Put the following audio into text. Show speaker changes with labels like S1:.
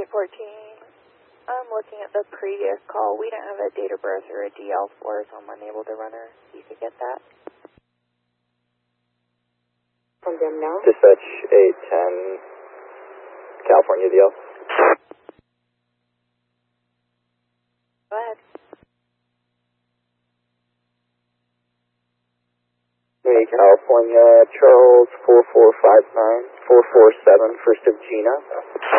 S1: 314. I'm looking at the previous call. We didn't have a date of birth or a DL for, so I'm unable to run her. You could get that.
S2: From them now?
S3: Dispatch 810, California DL.
S1: Go ahead.
S3: Hey, California, Charles 4459, 447, first of Gina.